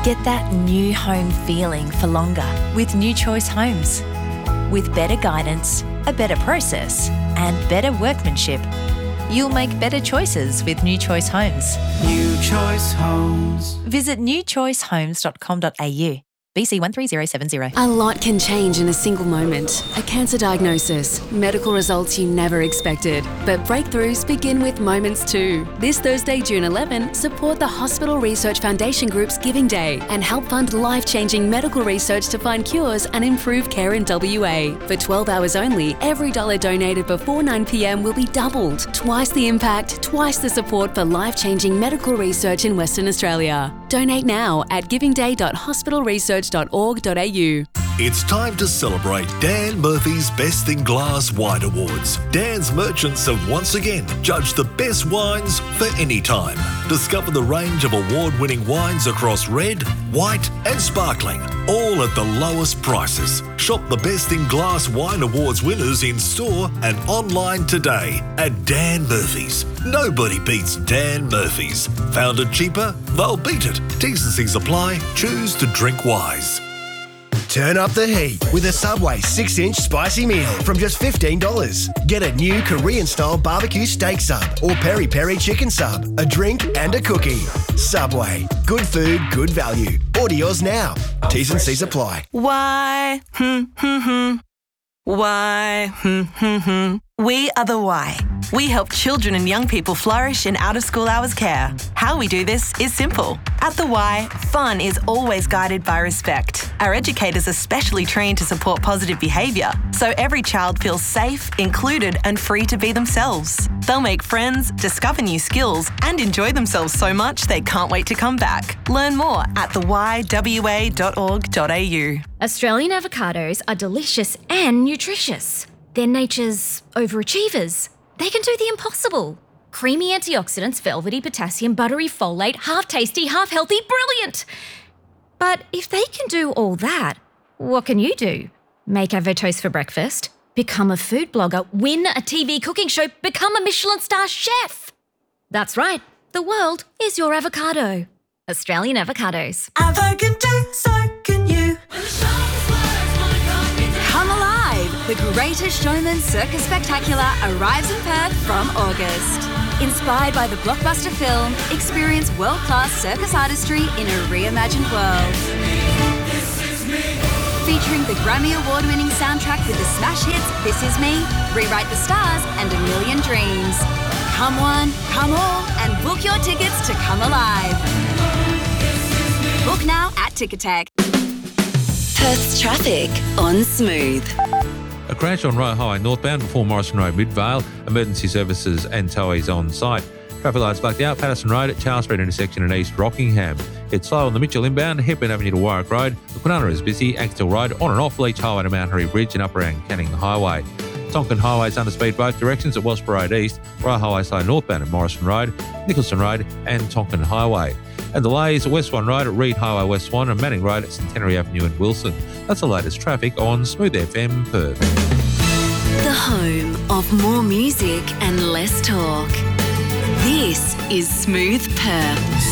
Get that new home feeling for longer with New Choice Homes. With better guidance, a better process, and better workmanship, you'll make better choices with New Choice Homes. New Choice Homes. Visit newchoicehomes.com.au. BC 13070. A lot can change in a single moment. A cancer diagnosis, medical results you never expected. But breakthroughs begin with moments too. This Thursday, June 11, support the Hospital Research Foundation Group's Giving Day and help fund life-changing medical research to find cures and improve care in WA. For 12 hours only, every dollar donated before 9 p.m. will be doubled. Twice the impact, twice the support for life-changing medical research in Western Australia. Donate now at givingday.hospitalresearch.org.au. It's time to celebrate Dan Murphy's Best in Glass Wine Awards. Dan's merchants have once again judged the best wines for any time. Discover the range of award-winning wines across red, white and sparkling, all at the lowest prices. Shop the Best in Glass Wine Awards winners in store and online today at Dan Murphy's. Nobody beats Dan Murphy's. Found it cheaper? They'll beat it. T's and C's apply. Choose to drink wise. Turn up the heat with a Subway 6-inch spicy meal from just $15. Get a new Korean-style barbecue steak sub or peri-peri chicken sub, a drink and a cookie. Subway. Good food, good value. Order yours now. T's and C's apply. Why? Why? We are the Why. We help children and young people flourish in out-of-school hours care. How we do this is simple. At the Y, fun is always guided by respect. Our educators are specially trained to support positive behaviour, so every child feels safe, included and free to be themselves. They'll make friends, discover new skills and enjoy themselves so much they can't wait to come back. Learn more at theYWA.org.au. Australian avocados are delicious and nutritious. They're nature's overachievers. They can do the impossible. Creamy antioxidants, velvety potassium, buttery folate, half tasty, half healthy, brilliant. But if they can do all that, what can you do? Make avotoast for breakfast, become a food blogger, win a TV cooking show, become a Michelin star chef. That's right, the world is your avocado. Australian avocados. Avo can do, so can you. Come Alive! The Greatest Showman Circus Spectacular arrives in Perth from August. Inspired by the blockbuster film, experience world-class circus artistry in a reimagined world. Featuring the Grammy Award-winning soundtrack with the smash hits This Is Me, Rewrite the Stars and A Million Dreams. Come one, come all, and book your tickets to Come Alive. Book now at Ticketek. Perth's traffic on Smooth. A crash on Royal Highway northbound before Morrison Road Midvale. Emergency services and towies on site. Traffic lights blacked out. Patterson Road at Charles Street intersection in East Rockingham. It's slow on the Mitchell inbound, Hepburn Avenue to Warwick Road. The Kwinana is busy. Axtell Road on and off Leach Highway to Mount Henry Bridge and up around Canning Highway. Tonkin Highway is under speed both directions at Wellsborough Road East. Royal Highway slow northbound at Morrison Road, Nicholson Road and Tonkin Highway. And delays at West Swan Road at Reed Highway West Swan and Manning Road at Centenary Avenue in Wilson. That's the latest traffic on Smooth FM Perth. The home of more music and less talk. This is Smooth Perth.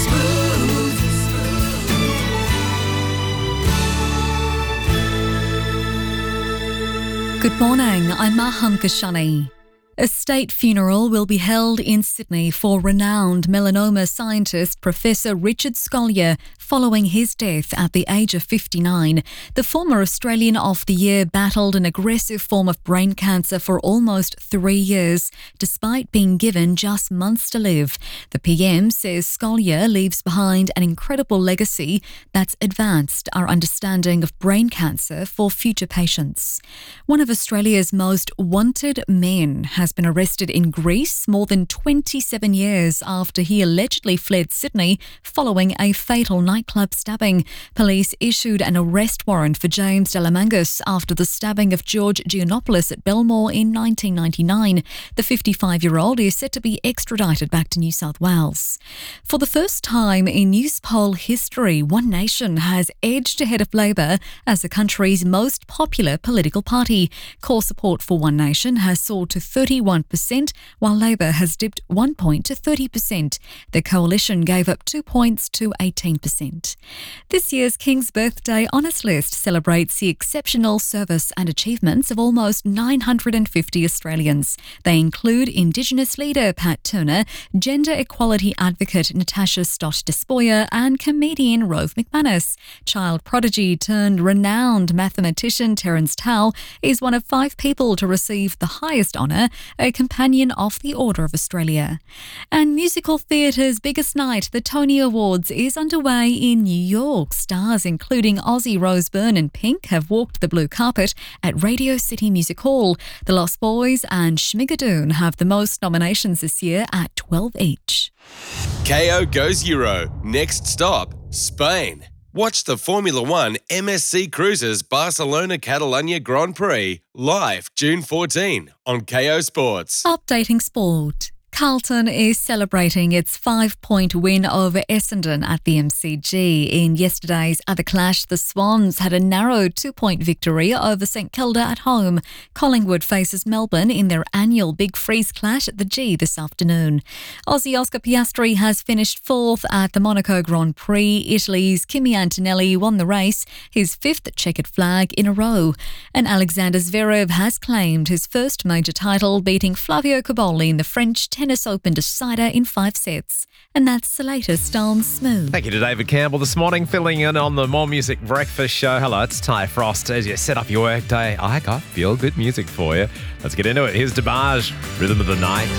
Good morning, I'm Maham Kashani. A state funeral will be held in Sydney for renowned melanoma scientist Professor Richard Scolyer following his death at the age of 59. The former Australian of the Year battled an aggressive form of brain cancer for almost 3 years, despite being given just months to live. The PM says Scolyer leaves behind an incredible legacy that's advanced our understanding of brain cancer for future patients. One of Australia's most wanted men has been arrested in Greece more than 27 years after he allegedly fled Sydney following a fatal nightclub stabbing. Police issued an arrest warrant for James Delamangus after the stabbing of George Giannopoulos at Belmore in 1999. The 55-year-old is set to be extradited back to New South Wales. For the first time in Newspoll history, One Nation has edged ahead of Labor as the country's most popular political party. Core support for One Nation has soared to 31%, while Labor has dipped 1 point to 30%. The coalition gave up 2 points to 18%. mind. This year's King's Birthday Honours List celebrates the exceptional service and achievements of almost 950 Australians. They include Indigenous leader Pat Turner, gender equality advocate Natasha Stott-Despoja and comedian Rove McManus. Child prodigy turned renowned mathematician Terence Tao is one of 5 people to receive the highest honour, a Companion of the Order of Australia. And musical theatre's biggest night, the Tony Awards, is underway in New York. Stars including Ozzy, Rose Byrne and Pink have walked the blue carpet at Radio City Music Hall. The Lost Boys and Schmigadoon have the most nominations this year at 12 each. KO goes Euro. Next stop, Spain. Watch the Formula One MSC Cruises Barcelona Catalunya Grand Prix live June 14 on KO Sports. Updating sport. Carlton is celebrating its 5-point win over Essendon at the MCG. In yesterday's other clash, the Swans had a narrow 2-point victory over St Kilda at home. Collingwood faces Melbourne in their annual Big Freeze clash at the G this afternoon. Aussie Oscar Piastri has finished 4th at the Monaco Grand Prix. Italy's Kimi Antonelli won the race, his 5th checkered flag in a row. And Alexander Zverev has claimed his first major title, beating Flavio Cobolli in the French Tennis Open decider in 5 sets. And that's the latest on Smooth. Thank you to David Campbell this morning, filling in on the More Music Breakfast Show. Hello, it's Ty Frost. As you set up your workday, I got feel-good music for you. Let's get into it. Here's DeBarge, Rhythm of the Night.